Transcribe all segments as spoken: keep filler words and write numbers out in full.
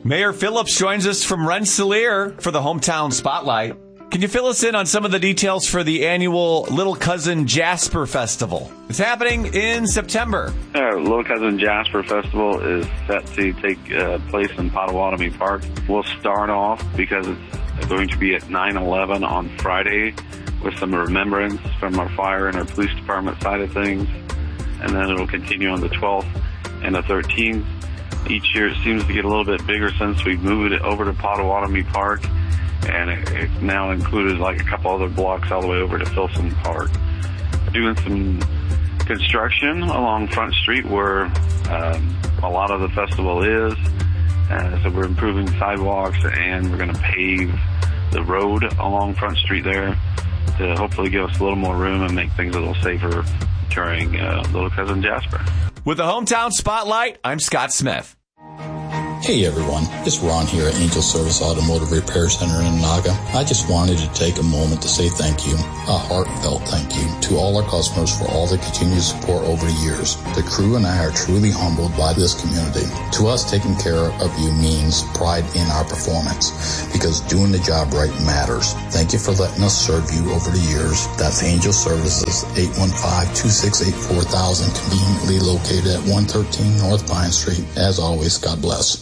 Mayor Phillips joins us from Rensselaer for the Hometown Spotlight. Can you fill us in on some of the details for the annual Little Cousin Jasper Festival? It's happening in September. Our Little Cousin Jasper Festival is set to take uh, place in Potawatomi Park. We'll start off because it's going to be at nine eleven on Friday with some remembrance from our fire and our police department side of things. And then it'll continue on the twelfth and the thirteenth. Each year it seems to get a little bit bigger since we've moved it over to Potawatomi Park. And it, it now included like a couple other blocks all the way over to Filson Park. Doing some construction along Front Street where um, a lot of the festival is. Uh, so we're improving sidewalks and we're going to pave the road along Front Street there to hopefully give us a little more room and make things a little safer during uh, Little Cousin Jasper. With the Hometown Spotlight, I'm Scott Smith. Hey everyone, it's Ron here at Angel Service Automotive Repair Center in Naga. I just wanted to take a moment to say thank you, a heartfelt thank you, to all our customers for all their continued support over the years. The crew and I are truly humbled by this community. To us, taking care of you means pride in our performance, because doing the job right matters. Thank you for letting us serve you over the years. That's Angel Services, eight one five, two six eight, four thousand, conveniently located at one thirteen North Pine Street. As always, God bless.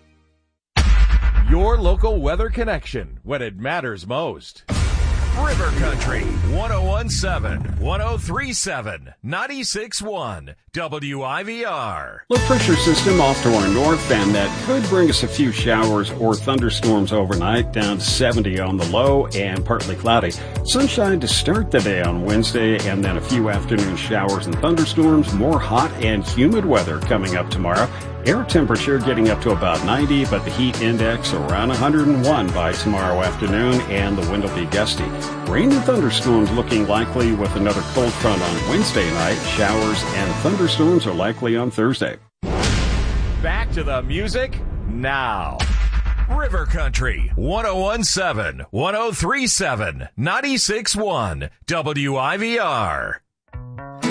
Your local weather connection when it matters most. River Country, one oh one point seven, one oh three point seven, ninety-six point one, W I V R. Low pressure system off to our north, and that could bring us a few showers or thunderstorms overnight, down to seventy on the low and partly cloudy. Sunshine to start the day on Wednesday, and then a few afternoon showers and thunderstorms. More hot and humid weather coming up tomorrow. Air temperature getting up to about ninety, but the heat index around one hundred one by tomorrow afternoon, and the wind will be gusty. Rain and thunderstorms looking likely with another cold front on Wednesday night. Showers and thunderstorms are likely on Thursday. Back to the music now. River Country, one oh one point seven, one oh three point seven, ninety-six point one, W I V R.